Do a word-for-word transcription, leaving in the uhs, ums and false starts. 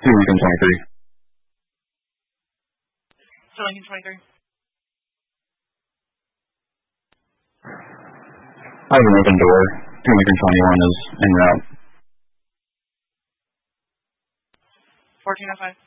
two Lincoln twenty-three. two Lincoln twenty-three. I have an open door. two Lincoln twenty-one is en route. fourteen oh five.